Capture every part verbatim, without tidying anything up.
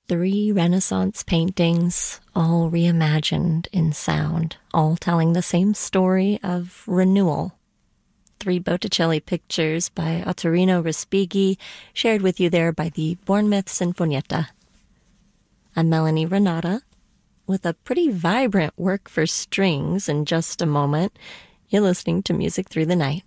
Three Renaissance paintings, all reimagined in sound, all telling the same story of renewal. Three Botticelli pictures by Ottorino Respighi, shared with you there by the Bournemouth Sinfonietta. I'm Melanie Renata, with a pretty vibrant work for strings in just a moment. You're listening to Music Through the Night.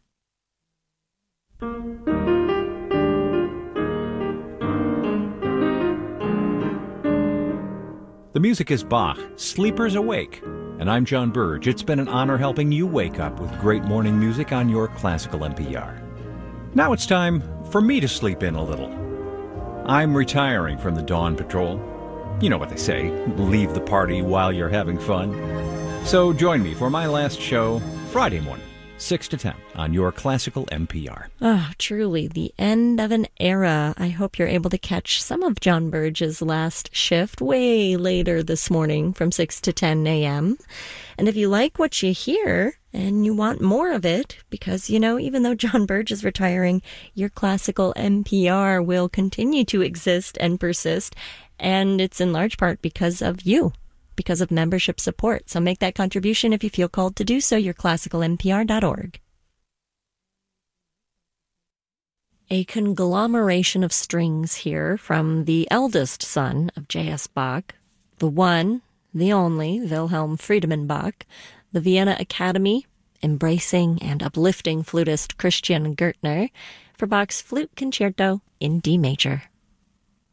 The music is Bach, Sleepers Awake. And I'm John Burge. It's been an honor helping you wake up with great morning music on your classical N P R. Now it's time for me to sleep in a little. I'm retiring from the Dawn Patrol. You know what they say, leave the party while you're having fun. So join me for my last show, Friday morning, six to ten, on your classical N P R. Oh, truly, the end of an era. I hope you're able to catch some of John Burge's last shift way later this morning from six to ten a.m. And if you like what you hear and you want more of it, because, you know, even though John Burge is retiring, your classical N P R will continue to exist and persist. And it's in large part because of you, because of membership support. So make that contribution if you feel called to do so. Your classical N P R dot org. A conglomeration of strings here from the eldest son of J S. Bach, the one, the only Wilhelm Friedemann Bach, the Vienna Academy, embracing and uplifting flutist Christian Gürtner, for Bach's Flute Concerto in D major.